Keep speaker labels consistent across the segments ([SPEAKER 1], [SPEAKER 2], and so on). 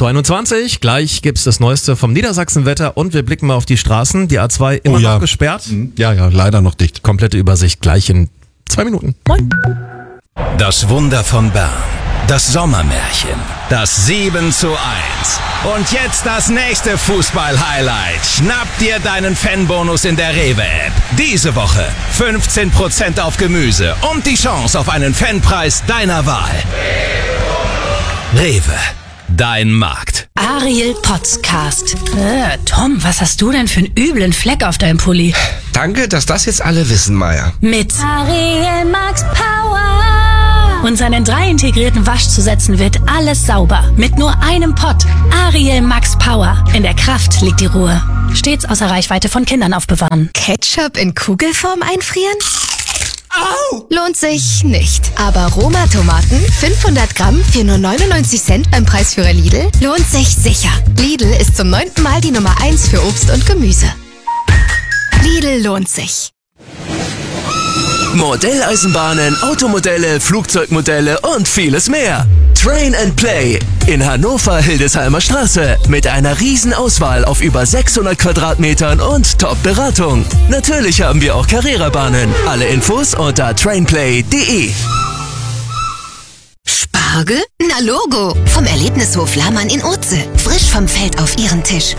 [SPEAKER 1] 8.21 Uhr. Gleich gibt's das Neueste vom Niedersachsenwetter und wir blicken mal auf die Straßen. Die A2 immer noch gesperrt.
[SPEAKER 2] Ja, leider noch dicht.
[SPEAKER 1] Komplette Übersicht gleich in 2 Minuten. Moin.
[SPEAKER 3] Das Wunder von Bern. Das Sommermärchen. Das 7:1. Und jetzt das nächste Fußball-Highlight. Schnapp dir deinen Fanbonus in der Rewe-App. Diese Woche 15% auf Gemüse und die Chance auf einen Fanpreis deiner Wahl. Rewe. Dein Markt.
[SPEAKER 4] Ariel Podcast. Tom, was hast du denn für einen üblen Fleck auf deinem Pulli?
[SPEAKER 5] Danke, dass das jetzt alle wissen, Maya.
[SPEAKER 4] Mit Ariel Max Power. Und seinen 3 integrierten Waschzusätzen wird alles sauber. Mit nur einem Pott. Ariel Max Power. In der Kraft liegt die Ruhe. Stets außer Reichweite von Kindern aufbewahren.
[SPEAKER 6] Ketchup in Kugelform einfrieren? Au! Lohnt sich nicht. Aber Roma-Tomaten, 500 Gramm für nur 99 Cent beim Preisführer Lidl, lohnt sich sicher. Lidl ist zum 9. Mal die Nummer 1 für Obst und Gemüse. Lidl lohnt sich.
[SPEAKER 3] Modelleisenbahnen, Automodelle, Flugzeugmodelle und vieles mehr. Train and Play in Hannover-Hildesheimer Straße mit einer riesen Auswahl auf über 600 Quadratmetern und Top-Beratung. Natürlich haben wir auch Carrera-Bahnen. Alle Infos unter trainplay.de.
[SPEAKER 6] Spargel? Na Logo! Vom Erlebnishof Lahmann in Oze. Frisch vom Feld auf Ihren Tisch.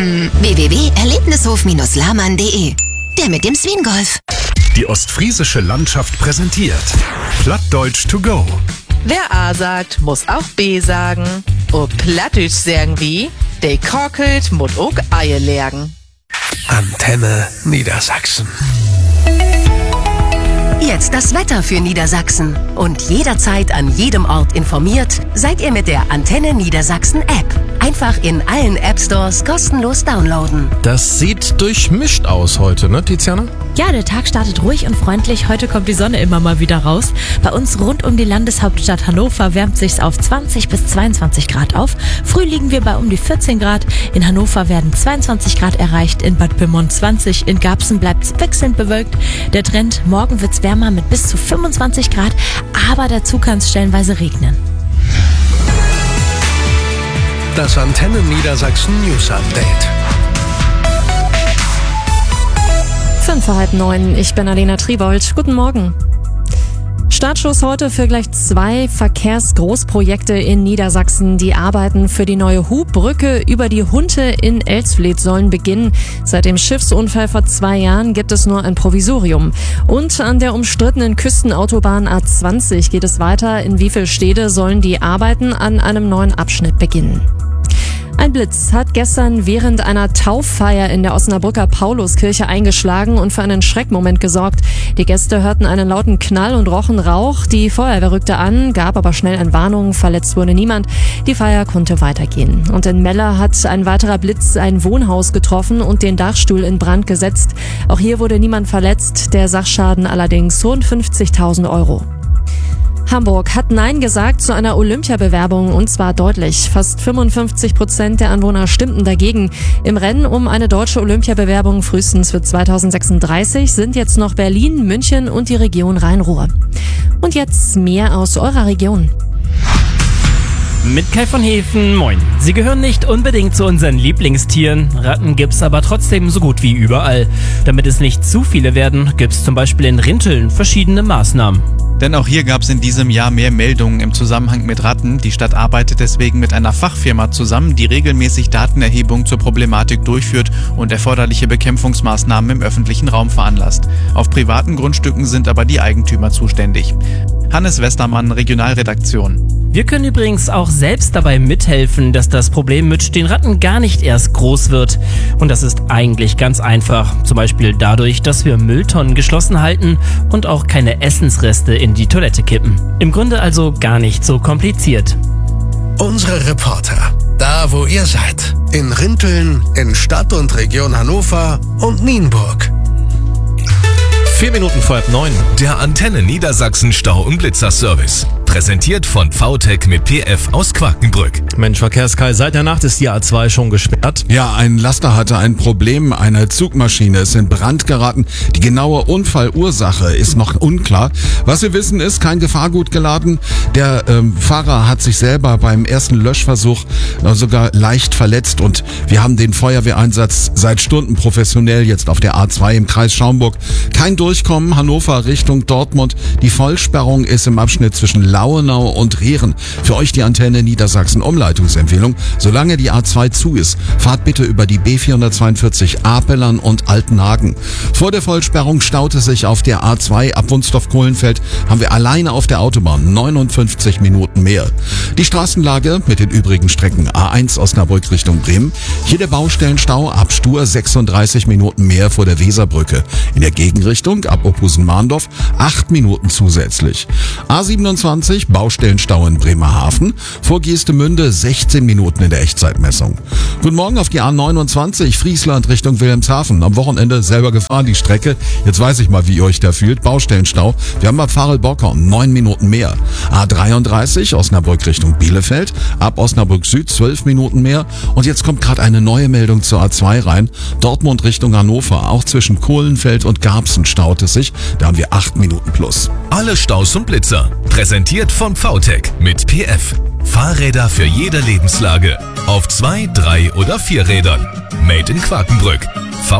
[SPEAKER 6] www.erlebnishof-lahmann.de. Der mit dem Swingolf.
[SPEAKER 7] Die ostfriesische Landschaft präsentiert Plattdeutsch to go.
[SPEAKER 8] Wer A sagt, muss auch B sagen. Und Plattdeutsch sagen wie, de korkelt mut ook Eier lergen.
[SPEAKER 5] Antenne Niedersachsen.
[SPEAKER 9] Jetzt das Wetter für Niedersachsen. Und jederzeit an jedem Ort informiert, seid ihr mit der Antenne Niedersachsen App. Einfach in allen App-Stores kostenlos downloaden.
[SPEAKER 1] Das sieht durchmischt aus heute, ne, Tiziana?
[SPEAKER 10] Ja, der Tag startet ruhig und freundlich. Heute kommt die Sonne immer mal wieder raus. Bei uns rund um die Landeshauptstadt Hannover wärmt sich's auf 20 bis 22 Grad auf. Früh liegen wir bei um die 14 Grad. In Hannover werden 22 Grad erreicht, in Bad Pyrmont 20. In Garbsen bleibt's wechselnd bewölkt. Der Trend, morgen wird's wärmer mit bis zu 25 Grad, aber dazu kann's stellenweise regnen.
[SPEAKER 7] Das Antenne Niedersachsen News Update.
[SPEAKER 11] 8:05, ich bin Alena Triebold. Guten Morgen. Startschuss heute für gleich 2 Verkehrsgroßprojekte in Niedersachsen. Die Arbeiten für die neue Hubbrücke über die Hunte in Elsfleth sollen beginnen. Seit dem Schiffsunfall vor 2 Jahren gibt es nur ein Provisorium. Und an der umstrittenen Küstenautobahn A20 geht es weiter. In wie viele Städte sollen die Arbeiten an einem neuen Abschnitt beginnen? Ein Blitz hat gestern während einer Tauffeier in der Osnabrücker Pauluskirche eingeschlagen und für einen Schreckmoment gesorgt. Die Gäste hörten einen lauten Knall und rochen Rauch. Die Feuerwehr rückte an, gab aber schnell Entwarnung. Verletzt wurde niemand. Die Feier konnte weitergehen. Und in Melle hat ein weiterer Blitz ein Wohnhaus getroffen und den Dachstuhl in Brand gesetzt. Auch hier wurde niemand verletzt. Der Sachschaden allerdings rund 50.000 €. Hamburg hat Nein gesagt zu einer Olympiabewerbung und zwar deutlich. Fast 55% der Anwohner stimmten dagegen. Im Rennen um eine deutsche Olympiabewerbung frühestens für 2036 sind jetzt noch Berlin, München und die Region Rhein-Ruhr. Und jetzt mehr aus eurer Region.
[SPEAKER 12] Mit Kai von Hefen, moin. Sie gehören nicht unbedingt zu unseren Lieblingstieren. Ratten gibt's aber trotzdem so gut wie überall. Damit es nicht zu viele werden, gibt's zum Beispiel in Rinteln verschiedene Maßnahmen.
[SPEAKER 13] Denn auch hier gab es in diesem Jahr mehr Meldungen im Zusammenhang mit Ratten. Die Stadt arbeitet deswegen mit einer Fachfirma zusammen, die regelmäßig Datenerhebung zur Problematik durchführt und erforderliche Bekämpfungsmaßnahmen im öffentlichen Raum veranlasst. Auf privaten Grundstücken sind aber die Eigentümer zuständig. Hannes Westermann, Regionalredaktion.
[SPEAKER 12] Wir können übrigens auch selbst dabei mithelfen, dass das Problem mit den Ratten gar nicht erst groß wird. Und das ist eigentlich ganz einfach. Zum Beispiel dadurch, dass wir Mülltonnen geschlossen halten und auch keine Essensreste in die Toilette kippen. Im Grunde also gar nicht so kompliziert.
[SPEAKER 7] Unsere Reporter, da wo ihr seid. In Rinteln, in Stadt und Region Hannover und Nienburg.
[SPEAKER 1] 4 Minuten vor 9.
[SPEAKER 3] Der Antenne Niedersachsen Stau- und Blitzerservice. Präsentiert von VTech mit PF aus Quakenbrück.
[SPEAKER 1] Mensch, Verkehrskai, seit der Nacht ist die A2 schon gesperrt.
[SPEAKER 2] Ja, ein Laster hatte ein Problem. Eine Zugmaschine ist in Brand geraten. Die genaue Unfallursache ist noch unklar. Was wir wissen ist, kein Gefahrgut geladen. Der Fahrer hat sich selber beim ersten Löschversuch sogar leicht verletzt. Und wir haben den Feuerwehreinsatz seit Stunden professionell jetzt auf der A2 im Kreis Schaumburg. Kein Durchkommen, Hannover Richtung Dortmund. Die Vollsperrung ist im Abschnitt zwischen Lauenau und Rehren. Für euch die Antenne Niedersachsen Umleitungsempfehlung. Solange die A2 zu ist, fahrt bitte über die B442 Apelern und Altenhagen. Vor der Vollsperrung staut es sich auf der A2 ab Wunstorf-Kohlenfeld. Haben wir alleine auf der Autobahn 59 Minuten mehr. Die Straßenlage mit den übrigen Strecken A1 Osnabrück Richtung Bremen. Hier der Baustellenstau ab Stur 36 Minuten mehr vor der Weserbrücke. In der Gegenrichtung ab Ophusen-Mahndorf 8 Minuten zusätzlich. A27 Baustellenstau in Bremerhaven. Vor Geestemünde 16 Minuten in der Echtzeitmessung. Guten Morgen auf die A29 Friesland Richtung Wilhelmshaven. Am Wochenende selber gefahren die Strecke. Jetzt weiß ich mal, wie ihr euch da fühlt. Baustellenstau. Wir haben ab Pfarrel-Borkum 9 Minuten mehr. A33 Osnabrück Richtung Bielefeld. Ab Osnabrück Süd 12 Minuten mehr. Und jetzt kommt gerade eine neue Meldung zur A2 rein. Dortmund Richtung Hannover. Auch zwischen Kohlenfeld und Garbsen staut es sich. Da haben wir 8 Minuten plus.
[SPEAKER 3] Alle Staus und Blitzer. Präsentiert von VTech mit PF. Fahrräder für jede Lebenslage. Auf 2, 3 oder 4 Rädern. Made in Quakenbrück.